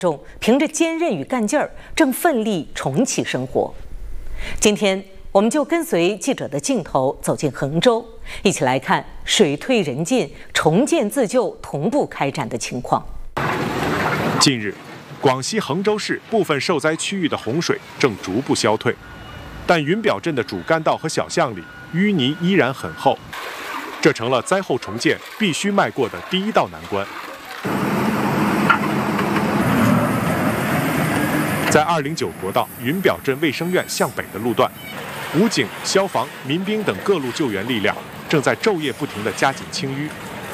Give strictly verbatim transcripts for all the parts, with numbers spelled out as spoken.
众凭着坚韧与干劲儿，正奋力重启生活。今天，我们就跟随记者的镜头走进衡州，一起来看水退人进、重建自救同步开展的情况。 近日，广西衡州市部分受灾区域的洪水正逐步消退，但云表镇的主干道和小巷里淤泥依然很厚，这成了灾后重建必须迈过的第一道难关。在二零九国道云表镇卫生院向北的路段，武警、消防、民兵等各路救援力量正在昼夜不停地加紧清淤。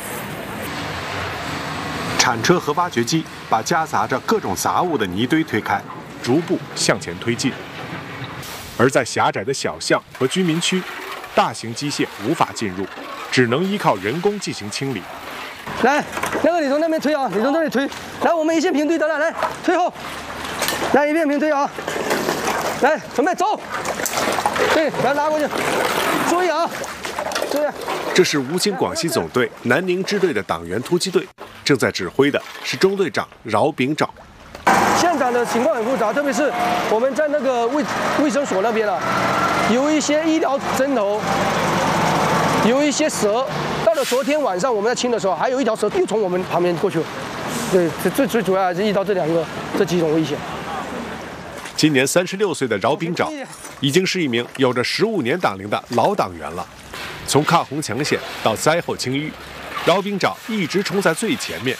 铲车和挖掘机把夹杂着各种杂物的泥堆推开，逐步向前推进。而在狭窄的小巷和居民区，大型机械无法进入，只能依靠人工进行清理。 来，那个你从那边推啊，你从这里推。来，我们一线平推得了，来推后。来，一片平推啊！来，准备走。对，来拉过去。注意啊！注意。 这是武警广西总队南宁支队的党员突击队，正在指挥的是中队长饶炳找。 现场的情况很复杂，特别是我们在那个卫卫生所那边啊，有一些医疗针头，有一些蛇。到了昨天晚上我们在清的时候，还有一条蛇又从我们旁边过去了。对，最最主要还是遇到这两个这几种危险。 今年三十六岁的饶炳找，已经是一名有着十五年党龄的老党员了。从抗洪抢险到灾后清淤，饶炳找一直冲在最前面。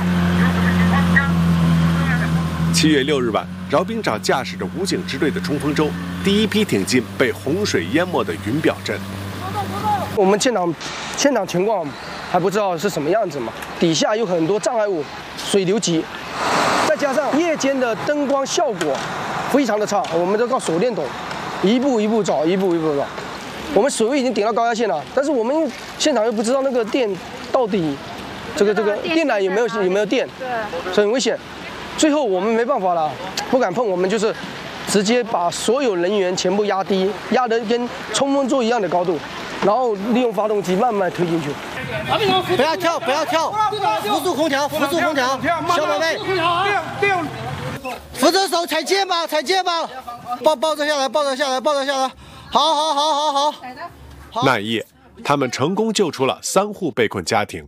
七月六日晚，饶炳找驾驶着武警支队的冲锋舟，第一批挺进被洪水淹没的云表镇。 我们现场现场情况还不知道是什么样子嘛，底下有很多障碍物，水流急，再加上夜间的灯光效果非常的差，我们都靠手电筒一步一步找，一步一步找。我们水位已经顶到高压线了，但是我们现场又不知道那个电到底这个这个电缆有没有有没有电，所以很危险。最后我们没办法了，不敢碰，我们就是直接把所有人员全部压低，压得跟冲锋舟一样的高度，然后利用发动机慢慢推进去。 不要跳，不要跳，扶住空调，扶住空调，小宝贝，扶着手踩肩膀，踩肩膀，抱抱着下来，抱着下来，抱着下来，好好好好好。 那一夜，他们成功救出了三户被困家庭。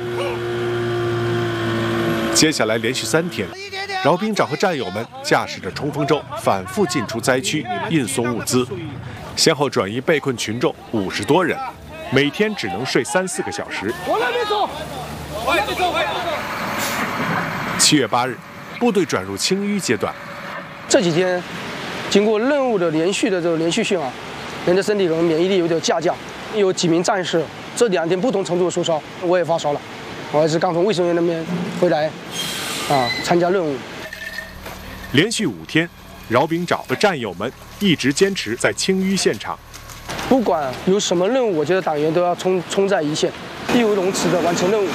接下来连续三天，饶炳找和战友们驾驶着冲锋舟反复进出灾区，运送物资，先后转移被困群众五十多人。每天只能睡三四个小时。 往那边走，往那边走。 七月八日，部队转入清淤阶段。 这几天，经过任务的连续的这个连续性啊，人的身体可能免疫力有点下降。有几名战士这两天不同程度的发烧，我也发烧了，我还是刚从卫生院那边回来，啊，参加任务。 连续五天，饶炳找和战友们一直坚持在清淤现场。 不管有什么任务，我觉得党员都要冲冲在一线，义不容辞地完成任务。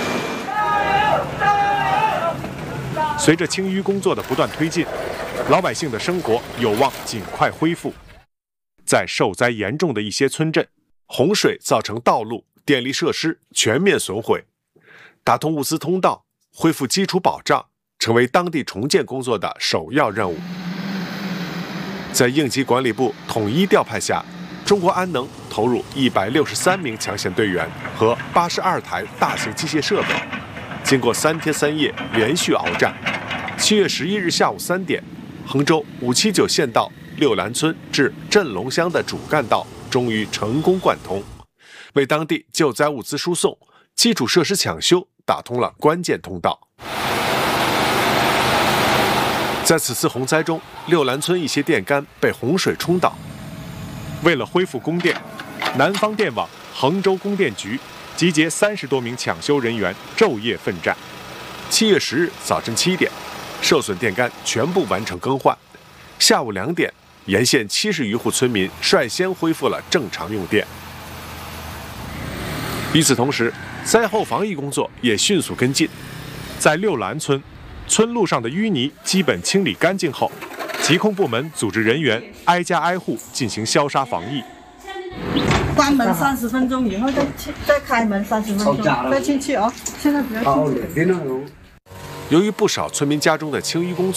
随着清淤工作的不断推进，老百姓的生活有望尽快恢复。在受灾严重的一些村镇，洪水造成道路、电力设施全面损毁，打通物资通道、恢复基础保障，成为当地重建工作的首要任务。在应急管理部统一调派下，中国安能投入一百六十三名抢险队员和八十二台大型机械设备，经过三天三夜连续鏖战，七月十一日下午三点，衡州五七九县道六兰村至镇龙乡的主干道终于成功贯通，为当地救灾物资输送、基础设施抢修打通了关键通道。在此次洪灾中，六兰村一些电杆被洪水冲倒。为了恢复供电，南方电网、衡州供电局集结三十多名抢修人员，昼夜奋战。七月十日早晨七点，受损电杆全部完成更换。下午两点，沿线七十余户村民率先恢复了正常用电。与此同时，灾后防疫工作也迅速跟进。在六兰村，村路上的淤泥基本清理干净后，疾控部门组织人员挨家挨户进行消杀防疫。 关门三十分钟以后再再开门三十分钟，再进去啊！现在比较清楚。 由于不少村民家中的清淤工作